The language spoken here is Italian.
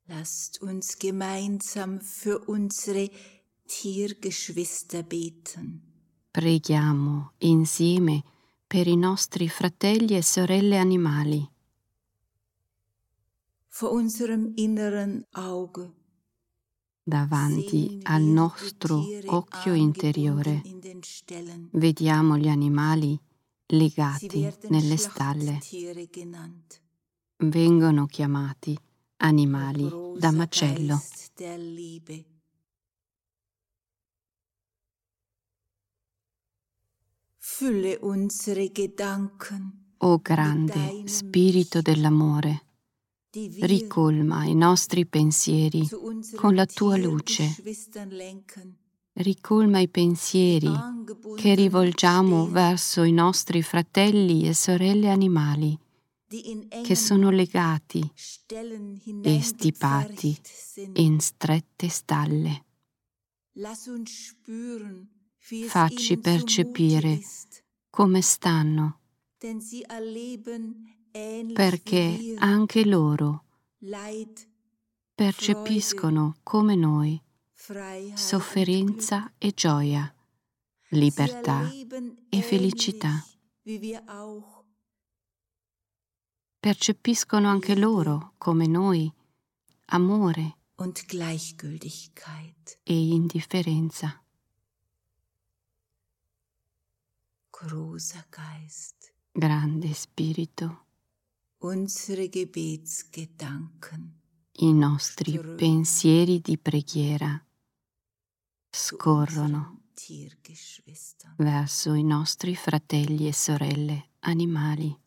Lasst uns gemeinsam für unsere Tiergeschwister beten. Preghiamo insieme per i nostri fratelli e sorelle animali. Vor unserem inneren Auge Davanti al nostro occhio interiore vediamo gli animali legati nelle stalle. Vengono chiamati animali da macello. Fülle unsere Gedanken O grande spirito dell'amore, ricolma i nostri pensieri con la tua luce. Ricolma i pensieri che rivolgiamo verso i nostri fratelli e sorelle animali che sono legati e stipati in strette stalle. Facci percepire come stanno, perché anche loro percepiscono come noi sofferenza e gioia, libertà e felicità. Percepiscono anche loro come noi amore e indifferenza. Großer Geist, Grande Spirito, unsere Gebetsgedanken, i nostri pensieri di preghiera scorrono verso i nostri fratelli e sorelle animali.